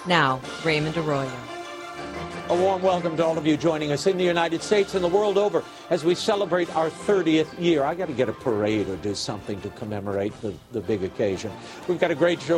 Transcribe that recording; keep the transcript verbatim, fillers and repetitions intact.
Now, Raymond Arroyo. A warm welcome to all of you joining us in the United States and the world over as we celebrate our thirtieth year. I got to get a parade or do something to commemorate the, the big occasion. We've got a great show